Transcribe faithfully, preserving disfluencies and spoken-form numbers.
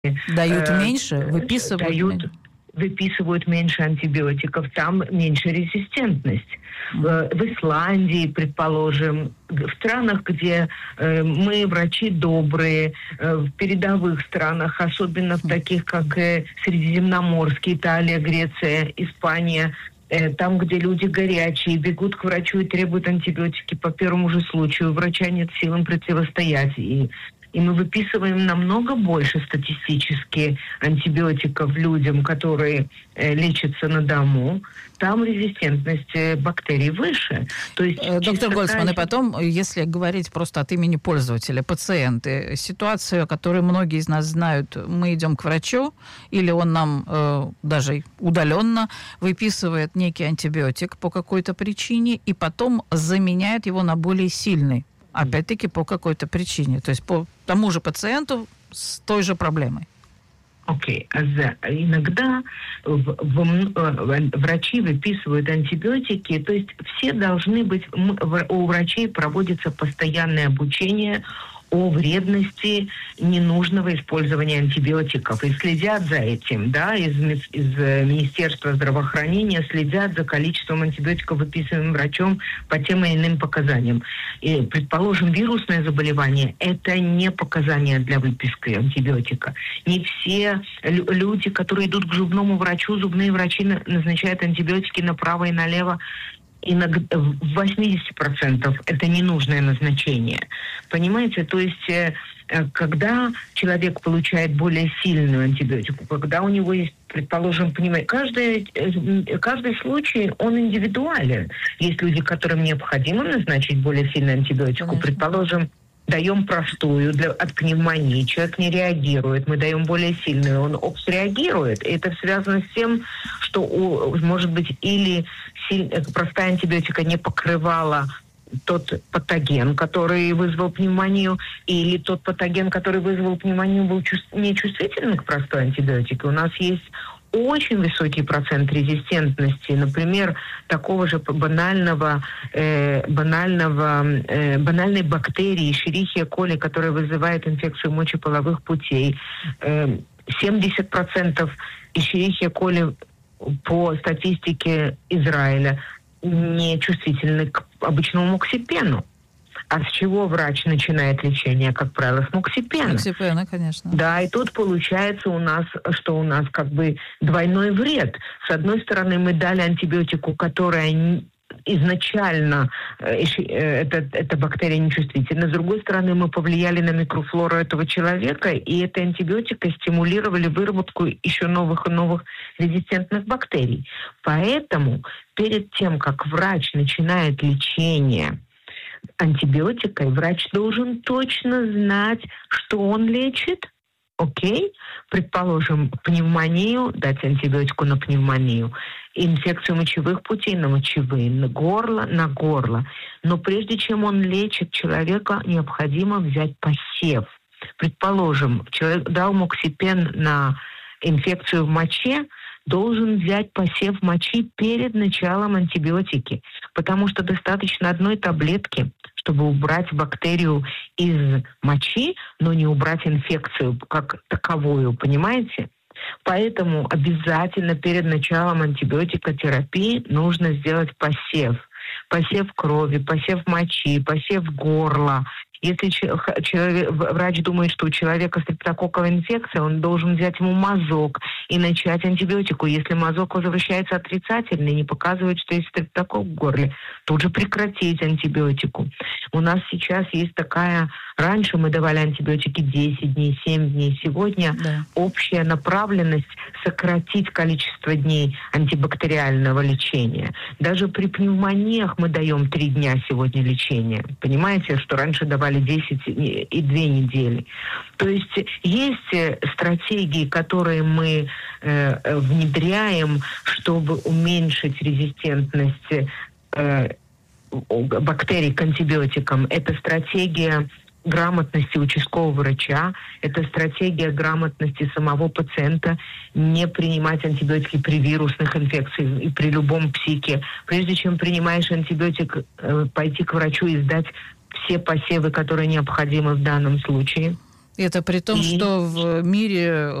Дают э, меньше, выписывают дают, меньше. выписывают меньше антибиотиков, там меньше резистентность. Mm. В Исландии, предположим, в странах, где э, мы, врачи добрые, э, в передовых странах, особенно в таких, как э, Средиземноморский, Италия, Греция, Испания, э, там, где люди горячие, бегут к врачу и требуют антибиотики по первому же случаю, у врача нет сил им противостоять. И И мы выписываем намного больше статистически антибиотиков людям, которые э, лечатся на дому. Там резистентность э, бактерий выше. То есть, доктор Гольцман, и потом, если говорить просто от имени пользователя, пациенты, ситуацию, которую многие из нас знают, мы идем к врачу, или он нам э, даже удаленно выписывает некий антибиотик по какой-то причине, и потом заменяет его на более сильный. Опять-таки по какой-то причине. То есть по тому же пациенту с той же проблемой. Окей. Okay. Иногда в, в, врачи выписывают антибиотики. То есть все должны быть... У врачей проводится постоянное обучение о вредности ненужного использования антибиотиков. И следят за этим, да, из, из Министерства здравоохранения следят за количеством антибиотиков, выписанным врачом по тем и иным показаниям. И, предположим, вирусное заболевание – это не показание для выписки антибиотика. Не все люди, которые идут к зубному врачу, зубные врачи назначают антибиотики направо и налево. Иногда в восемьдесят процентов это ненужное назначение. Понимаете? То есть, когда человек получает более сильную антибиотику, когда у него есть, предположим, понимаете, каждый, каждый случай, он индивидуален. Есть люди, которым необходимо назначить более сильную антибиотику. Конечно. Предположим, даем простую для, от пневмонии, человек не реагирует, мы даем более сильную, он опс реагирует. И это связано с тем, что, у, может быть, или силь, простая антибиотика не покрывала тот патоген, который вызвал пневмонию, или тот патоген, который вызвал пневмонию, был чувств, нечувствительный к простой антибиотике. У нас есть очень высокий процент резистентности, например, такого же банального, э, банального, э, банальной бактерии Escherichia coli, которая вызывает инфекцию мочеполовых путей. Э, семьдесят процентов Escherichia coli по статистике Израиля не чувствительны к обычному моксипену. А с чего врач начинает лечение, как правило, с моксипена? Моксипена, конечно. Да, и тут получается у нас, что у нас как бы двойной вред. С одной стороны, мы дали антибиотику, которая изначально э, э, эта, эта бактерия нечувствительна. С другой стороны, мы повлияли на микрофлору этого человека, и этой антибиотикой стимулировали выработку еще новых и новых резистентных бактерий. Поэтому перед тем, как врач начинает лечение антибиотикой, врач должен точно знать, что он лечит. Окей? Предположим, пневмонию, дать антибиотику на пневмонию, инфекцию мочевых путей на мочевые, на горло, на горло. Но прежде чем он лечит человека, необходимо взять посев. Предположим, человек дал моксипен на инфекцию в моче, должен взять посев мочи перед началом антибиотики, потому что достаточно одной таблетки, чтобы убрать бактерию из мочи, но не убрать инфекцию как таковую, понимаете? Поэтому обязательно перед началом антибиотикотерапии нужно сделать посев. Посев крови, посев мочи, посев горла. Если человек, врач думает, что у человека стрептококковая инфекция, он должен взять ему мазок и начать антибиотику. Если мазок возвращается отрицательный, не показывает, что есть стрептококк в горле, тут же прекратить антибиотику. У нас сейчас есть такая... Раньше мы давали антибиотики десять дней, семь дней. Сегодня да. Общая направленность сократить количество дней антибактериального лечения. Даже при пневмониях мы даем три дня сегодня лечения. Понимаете, что раньше давали десять и две недели. То есть есть стратегии, которые мы э, внедряем, чтобы уменьшить резистентность э, бактерий к антибиотикам. Это стратегия грамотности участкового врача, это стратегия грамотности самого пациента не принимать антибиотики при вирусных инфекциях и при любом психе. Прежде чем принимаешь антибиотик, пойти к врачу и сдать все посевы, которые необходимы в данном случае. Это при том, И... что в мире